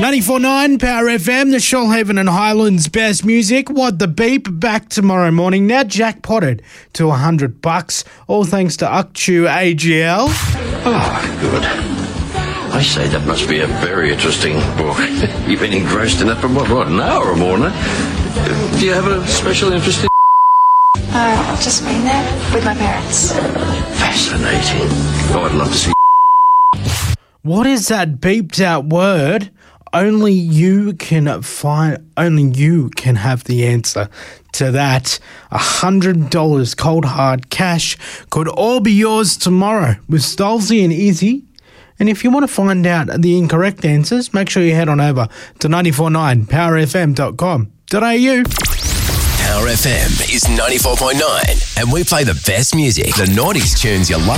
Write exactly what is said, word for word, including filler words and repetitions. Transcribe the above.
ninety-four point nine Power F M, the Shoalhaven and Highlands best music. What the Beep, back tomorrow morning. Now jackpotted to one hundred bucks, all thanks to Uktu A G L. Oh, good. I say that must be a very interesting book. You've been engrossed in it for what, what, an hour or more now? Do you have a special interest in Uh, just being there with my parents. Fascinating. Oh, I'd love to see. What is that beeped out word? Only you can find, only you can have the answer to that. one hundred dollars cold hard cash could all be yours tomorrow with Stolzy and Izzy. And if you want to find out the incorrect answers, make sure you head on over to nine four nine power f m dot com dot a u. Power F M is ninety-four point nine, and we play the best music, the noughties tunes you love.